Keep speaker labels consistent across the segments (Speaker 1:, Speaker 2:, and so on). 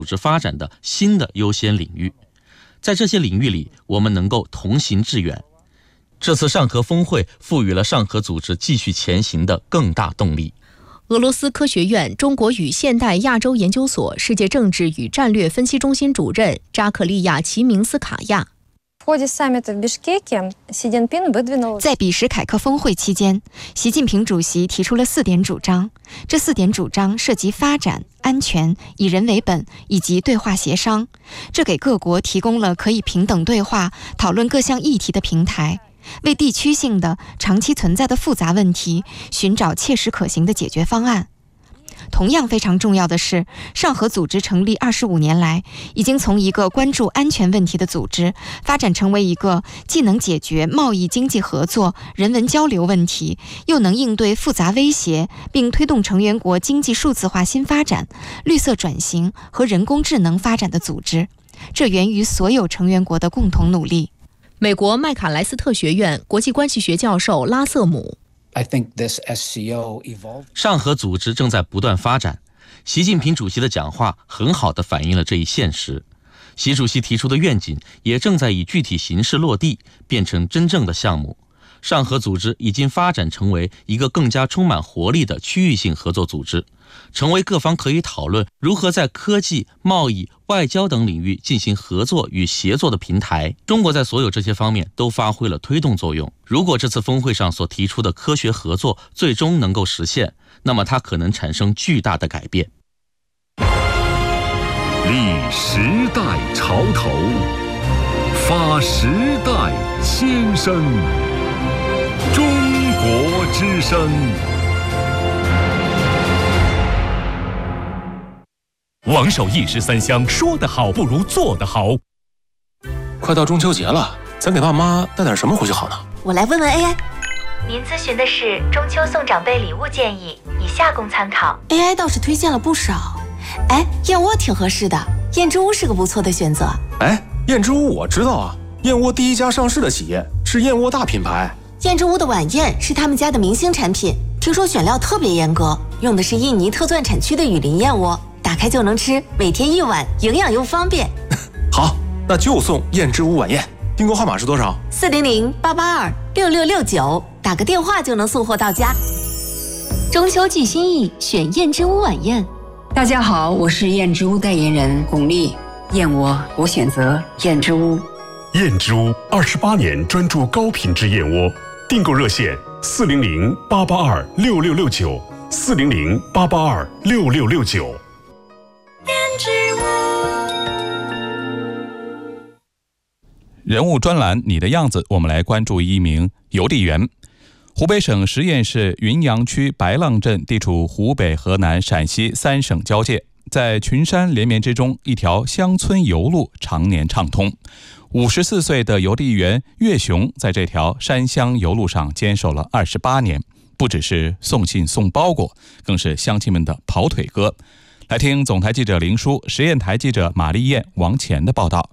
Speaker 1: 组织发展的新的优先领域。在这些领域里，我们能够同行致远。这次上合峰会赋予了上合组织继续前行的更大动力。
Speaker 2: 俄罗斯科学院中国与现代亚洲研究所世界政治与战略分析中心主任扎克利亚·齐明斯卡亚
Speaker 3: 在比什凯克峰会期间，习近平主席提出了4点主张。这4点主张涉及发展、安全、以人为本以及对话协商，这给各国提供了可以平等对话、讨论各项议题的平台，为地区性的、长期存在的复杂问题寻找切实可行的解决方案。同样非常重要的是，上合组织成立25年来，已经从一个关注安全问题的组织，发展成为一个既能解决贸易经济合作、人文交流问题，又能应对复杂威胁，并推动成员国经济数字化新发展、绿色转型和人工智能发展的组织。这源于所有成员国的共同努力。
Speaker 2: 美国麦卡莱斯特学院国际关系学教授拉瑟姆
Speaker 1: 上合组织正在不断发展，习近平主席的讲话很好地反映了这一现实。习主席提出的愿景也正在以具体形式落地，变成真正的项目。上合组织已经发展成为一个更加充满活力的区域性合作组织，成为各方可以讨论如何在科技、贸易、外交等领域进行合作与协作的平台。中国在所有这些方面都发挥了推动作用。如果这次峰会上所提出的科学合作最终能够实现，那么它可能产生巨大的改变。
Speaker 4: 立时代潮头，发时代先声。中国之声。
Speaker 5: 王守义十三香，说得好不如做得好。
Speaker 6: 快到中秋节了，咱给爸妈带点什么回去好呢？
Speaker 7: 我来问问 AI。
Speaker 8: 您咨询的是中秋送长辈礼物建议，以下供参考。
Speaker 7: AI 倒是推荐了不少。哎，燕窝挺合适的，燕之屋是个不错的选择。
Speaker 6: 哎，燕之屋我知道啊，燕窝第一家上市的企业是燕窝大品牌。
Speaker 7: 燕之屋的晚宴是他们家的明星产品，听说选料特别严格，用的是印尼特钻产区的雨林燕窝，打开就能吃，每天1碗，营养又方便。
Speaker 6: 好，那就送燕之屋晚宴。订购号码是多少
Speaker 7: ？400-882-6669，打个电话就能送货到家。
Speaker 9: 中秋寄心意，选燕之屋晚宴。
Speaker 10: 大家好，我是燕之屋代言人巩俐。燕窝，我选择燕之屋。
Speaker 5: 燕之屋28年专注高品质燕窝，订购热线400-882-6669，400-882-6669。
Speaker 11: 燕之屋。
Speaker 12: 人物专栏，你的样子，我们来关注一名邮递员。湖北省十堰市云阳区白浪镇地处湖北、河南、陕西3省交界，在群山连绵之中，一条乡村邮路常年畅通。54岁的邮递员岳雄在这条山乡邮路上坚守了28年，不只是送信送包裹，更是乡亲们的跑腿哥。来听总台记者林舒、实验台记者马丽燕、王乾的报道。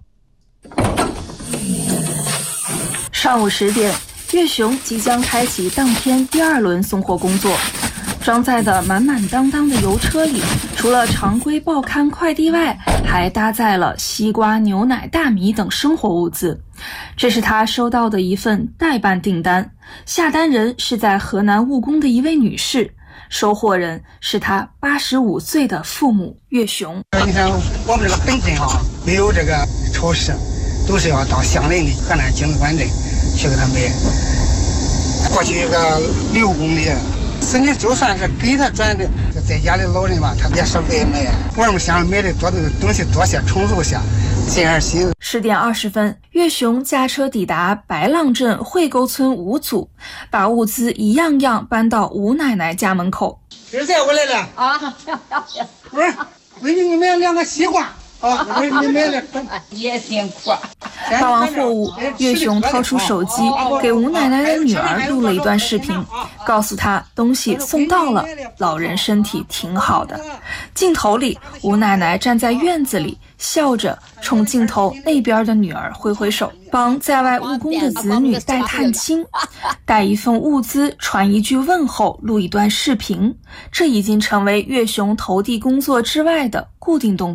Speaker 13: 上午10点，岳雄即将开启当天第2轮送货工作。装载的满满当当的邮车里，除了常规报刊快递外，还搭载了西瓜、牛奶、大米等生活物资。这是他收到的一份代办订单，下单人是在河南务工的一位女士，收货人是他85岁的父母岳雄。
Speaker 14: 你看我们这个本镇没有这个超市，都是要到相邻的河南景子关镇去给他买，过去一个6公里。甚至就算是给他转的，在家的老人吧，他也是外卖。我们想买的多的东西多些，充足些，这样行。
Speaker 13: 10点20分，岳雄驾车抵达白浪镇汇沟村5组，把物资一样样搬到吴奶奶家门口。
Speaker 14: 儿子，我来了啊！不是，闺女，你买2个西瓜。你买了也辛苦。
Speaker 13: 发完货物，岳雄掏出手机，给吴奶奶的女儿录了一段视频，告诉她东西送到了，老人身体挺好的。镜头里，吴奶奶站在院子里，笑着冲镜头那边的女儿挥挥手，帮在外务工的子女带探亲，带一份物资，传一句问候，录一段视频，这已经成为岳雄投递工作之外的固定动作。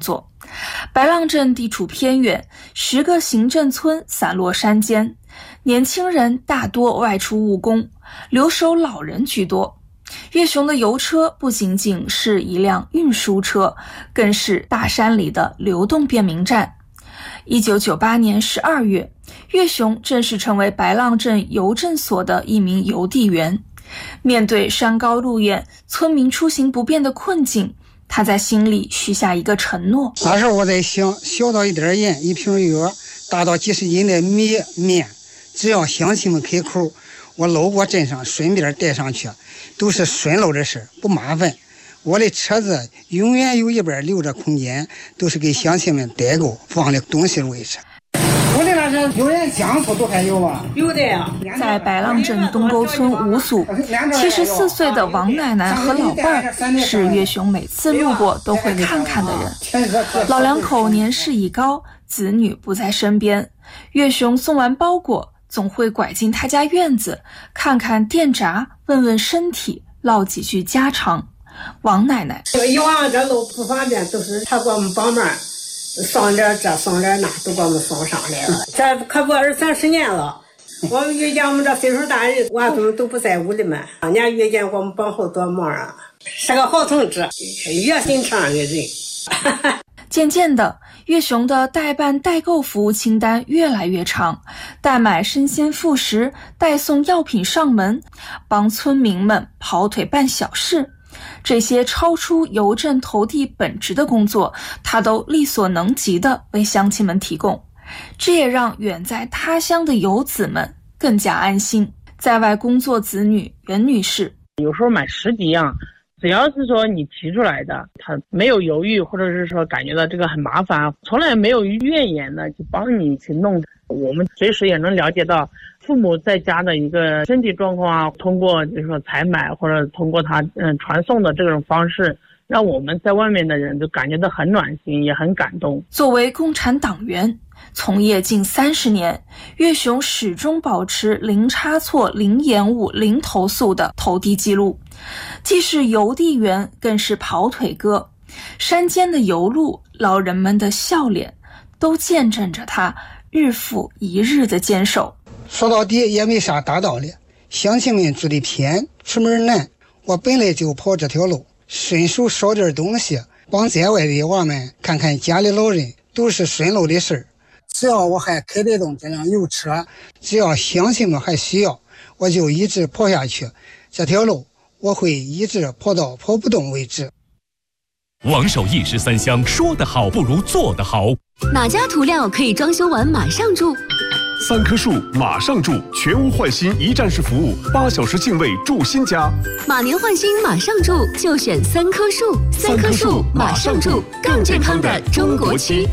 Speaker 13: 白浪镇地处偏远，10个行政村散落山间，年轻人大多外出务工，留守老人居多。岳雄的油车不仅仅是一辆运输车，更是大山里的流动便民站。1998年12月，岳雄正式成为白浪镇邮政所的一名邮递员。面对山高路远、村民出行不便的困境，他在心里许下一个承诺。
Speaker 14: 那时候我在想，小到一点盐、一瓶药，大到几十斤的米面，只要乡亲们开口，我路过镇上顺便带上去，都是顺路的事，不麻烦。我的车子永远有一边留着空间，都是给乡亲们代购放的东西位置。我的那是油盐酱醋都还有啊，有的呀。
Speaker 13: 在白浪镇东沟村五组，74岁的王奶奶和老伴儿是岳雄每次路过都会看看的人。老两口年事已高，子女不在身边，岳雄送完包裹，总会拐进他家院子，看看店闸，问问身体，唠几句家常。王奶奶，
Speaker 15: 以往这路不方便，都是他给我们帮忙，送点这送点那，都给我们送上来了。这可不20-30年了。我们遇见我们这岁数大人，娃子们都不在屋里面，当年遇见我们帮后多忙啊，是个好同志，热心肠的人。
Speaker 13: 渐渐的，岳雄的代办代购服务清单越来越长，代买生鲜副食，代送药品上门，帮村民们跑腿办小事。这些超出邮政投递本职的工作，他都力所能及地为乡亲们提供，这也让远在他乡的游子们更加安心。在外工作子女袁女士，
Speaker 16: 有时候买10几样，只要是说你提出来的，他没有犹豫，或者是说感觉到这个很麻烦，从来没有怨言的就帮你去弄。我们随时也能了解到父母在家的一个身体状况啊，通过就是说采买或者通过他传送的这种方式，让我们在外面的人都感觉到很暖心，也很感动。
Speaker 13: 作为共产党员，从业近30年，岳雄始终保持零差错、零延误、零投诉的投递记录。既是邮递员，更是跑腿哥。山间的油路，老人们的笑脸，都见证着他日复一日的坚守。
Speaker 14: 说到底也没啥大道理，乡亲们住的偏，出门难，我本来就跑这条路，顺手捎点东西，帮在外的娃们看看家里老人，都是顺路的事儿。只要我还开得动这辆油车，只要乡亲们还需要，我就一直跑下去。这条路我会一直跑到跑不动为止。
Speaker 17: 王守义13香，说得好不如做得好。
Speaker 9: 哪家涂料可以装修完马上住
Speaker 5: ？3棵树马上住，全屋换新一站式服务，8小时净位住新家。
Speaker 9: 马年换新马上住，就选3棵树。3棵树马上住，更健康的中国区。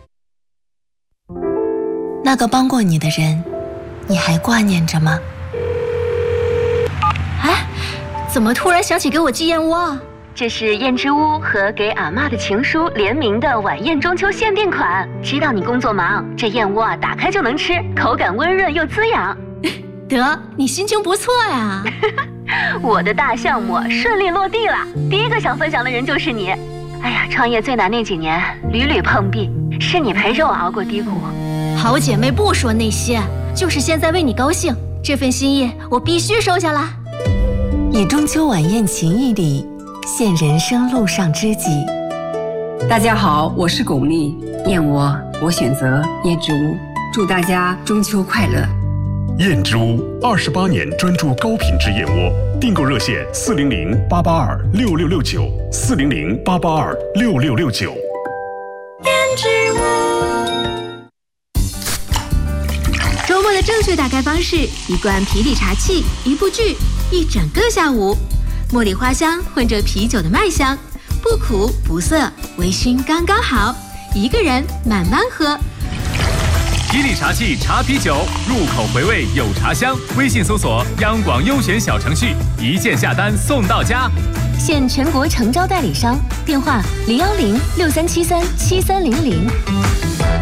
Speaker 7: 那个帮过你的人，你还挂念着吗？
Speaker 9: 哎，怎么突然想起给我寄燕窝啊？这是燕之屋和给阿嬷的情书联名的晚宴中秋限定款。知道你工作忙，这燕窝啊打开就能吃，口感温润又滋养。
Speaker 7: 得，你心情不错呀。
Speaker 9: 我的大项目顺利落地了，第一个想分享的人就是你。哎呀，创业最难那几年屡屡碰壁，是你陪着我熬过低谷。
Speaker 7: 好姐妹不说那些，就是现在为你高兴，这份心意我必须收下啦。
Speaker 18: 以中秋晚宴情谊里现人生路上知己。
Speaker 10: 大家好，我是巩俐，燕窝我选择燕之屋，祝大家中秋快乐。
Speaker 5: 燕之屋28年专注高品质燕窝，订购热线400-882-6669，400-882-6669。
Speaker 11: 燕之屋。
Speaker 9: 周末的正确打开方式：一罐啤酒茶气，一部剧，一整个下午。茉莉花香混着啤酒的麦香，不苦不涩，微醺刚刚好，一个人慢慢喝。
Speaker 17: 吉利茶气茶啤酒，入口回味有茶香。微信搜索央广优选小程序，一键下单送到家。
Speaker 9: 现全国诚招代理商，电话010-6373-7300。